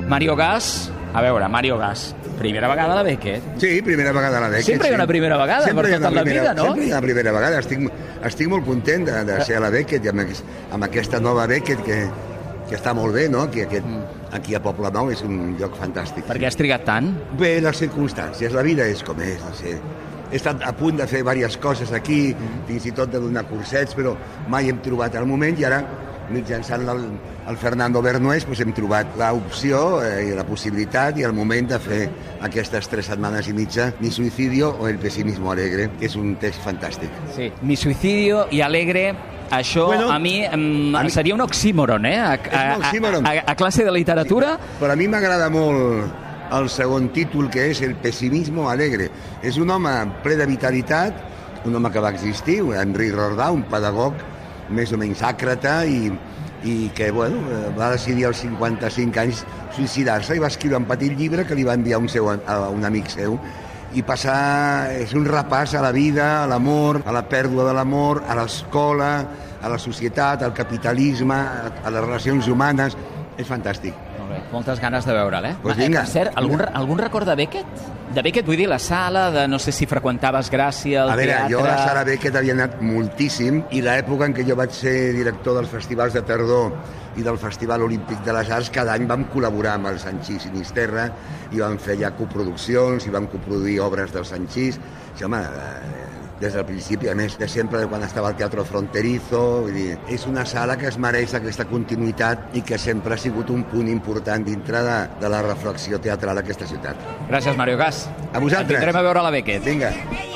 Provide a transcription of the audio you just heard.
Mario Gas, a veure, Mario Gas, primera vegada a la Beckett. Sí, primera vegada a la Beckett. Sempre hi ha una primera vegada, per tota la vida, no? Sempre hi ha una primera vegada. Estic molt content de ser a la Beckett i amb aquesta nova Beckett que està molt bé, no? Aquí a Poblenou és un lloc fantàstic. Per què has trigat tant? Bé, les circumstàncies, la vida és com és, no sé. He estat a punt de fer diverses coses aquí, fins i tot de donar cursets, però mai hem trobat el moment i ara, mitjançant el Fernando Bernués, doncs hem trobat l'opció i la possibilitat i el moment de fer aquestes 3 setmanes i mitja Mi suicidio o El pesimismo alegre, que és un text fantàstic. Sí, Mi suicidio i alegre, això bueno, a mi seria un oxímoron, a classe de literatura. Però a mi m'agrada molt el segon títol, que és El pesimismo alegre. És un home ple de vitalitat, un home que va existir, Henri Rodà, un pedagog més o menys àcrata i que va decidir als 55 anys suïcidar-se i va escriure un petit llibre que li va enviar a un amic seu i és un repàs a la vida, a l'amor, a la pèrdua de l'amor, a l'escola, a la societat, al capitalisme, a les relacions humanes. És fantàstic. Molt bé, moltes ganes de veure'l, Pues vinga. Per cert, algun record de Beckett? De Beckett, vull dir, la sala, de no sé si freqüentaves Gràcia, el teatre... A veure, jo a la sala Beckett havia anat moltíssim i l'època en què jo vaig ser director dels festivals de tardor i del Festival Olímpic de les Arts, cada any vam col·laborar amb el Sanchís Sinisterra i vam fer ja coproduccions i vam coproduir obres del Sanchís. Sí, home, des del principi, a més de sempre, quan estava al Teatro Fronterizo, vull dir, és una sala que es mereix aquesta continuïtat i que sempre ha sigut un punt important dintre de la reflexió teatral d'aquesta ciutat. Gràcies, Mario Gas. A vosaltres. Et vindrem a veure la Beckett. Vinga.